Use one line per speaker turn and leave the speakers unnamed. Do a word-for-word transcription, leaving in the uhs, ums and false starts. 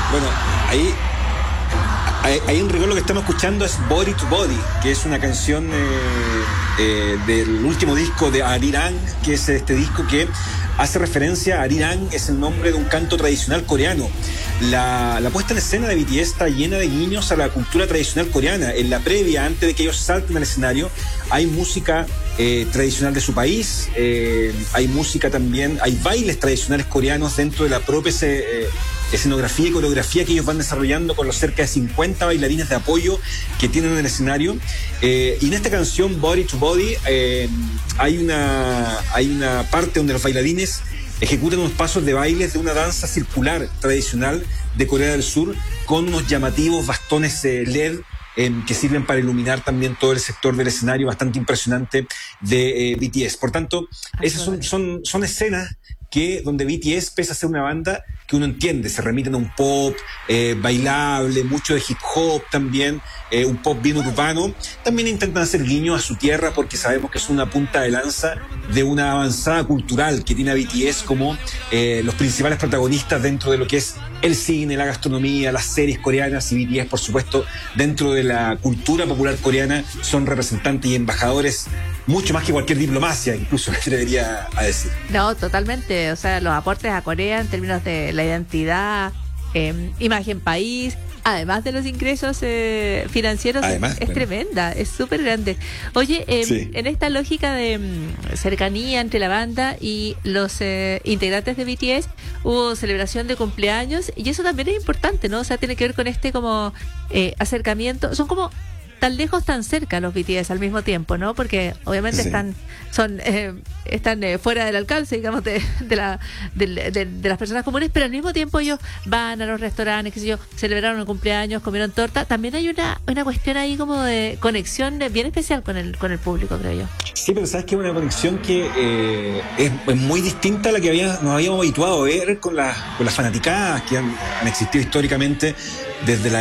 Bueno, ahí, ahí, ahí en rigor lo que estamos escuchando es Body to Body, que es una canción eh, eh, del último disco de Arirang, que es este disco que hace referencia a Arirang, es el nombre de un canto tradicional coreano. La, la puesta en escena de B T S está llena de guiños a la cultura tradicional coreana. En la previa, antes de que ellos salten al escenario, hay música eh, tradicional de su país, eh, hay música también, hay bailes tradicionales coreanos dentro de la propia eh, escenografía y coreografía que ellos van desarrollando con los cerca de cincuenta bailarines de apoyo que tienen en el escenario. Eh, y en esta canción, Body to Body, eh, hay, una, hay una parte donde los bailarines ejecutan unos pasos de bailes de una danza circular tradicional de Corea del Sur con unos llamativos bastones eh, L E D eh, que sirven para iluminar también todo el sector del escenario bastante impresionante de eh, B T S. Por tanto, esas son, son, son escenas que donde B T S, pese a ser una banda que uno entiende, se remiten a un pop eh, bailable, mucho de hip hop también, eh, un pop bien urbano, también intentan hacer guiño a su tierra porque sabemos que es una punta de lanza de una avanzada cultural que tiene a B T S como eh, los principales protagonistas dentro de lo que es el cine, la gastronomía, las series coreanas, y B T S, por supuesto, dentro de la cultura popular coreana, son representantes y embajadores mucho más que cualquier diplomacia, incluso me atrevería a decir.
No, totalmente. O sea, los aportes a Corea en términos de la identidad, eh, imagen país, además de los ingresos eh, financieros, además, es, es bueno. tremenda, es súper grande. Oye, eh, sí. en esta lógica de um, cercanía entre la banda y los eh, integrantes de B T S, hubo celebración de cumpleaños, y eso también es importante, ¿no? O sea, tiene que ver con este como eh, acercamiento. Son como tan lejos, tan cerca los B T S al mismo tiempo, ¿no? Porque obviamente sí. están son eh, están eh, fuera del alcance, digamos, de, de la de, de, de las personas comunes, pero al mismo tiempo ellos van a los restaurantes, qué sé yo, celebraron el cumpleaños, comieron torta. También hay una una cuestión ahí como de conexión bien especial con el con el público, creo yo.
Sí, pero sabes que es una conexión que eh, es, es muy distinta a la que había, nos habíamos habituado a ver con las con las fanaticadas que han, han existido históricamente desde la